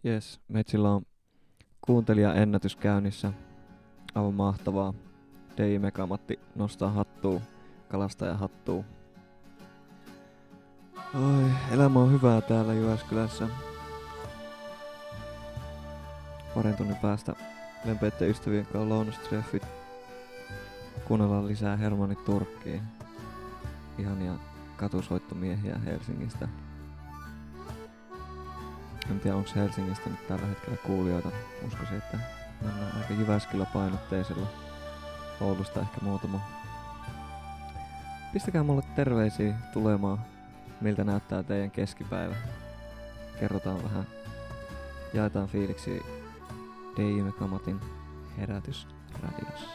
Jes, meitsillä on kuuntelijaennätys käynnissä. Aivan mahtavaa. DJ Megamatti nostaa hattua, kalastaja hattuu. Oi, elämä on hyvää täällä Jyväskylässä. Parin tunnin päästä lempeitten ystävien kanssa lounastreffit. Kuunnellaan lisää Hermanit Turkkiin. Ihania katusoittomiehiä Helsingistä. En tiedä onko Helsingistä nyt tällä hetkellä kuulijoita. Uskoisin, että mennään aika Jyväskylä-painotteisella. Oulusta ehkä muutama. Pistäkää mulle terveisiä tulemaan, miltä näyttää teidän keskipäivä. Kerrotaan vähän, jaetaan fiiliksiä DJ Megamatin herätysradiossa.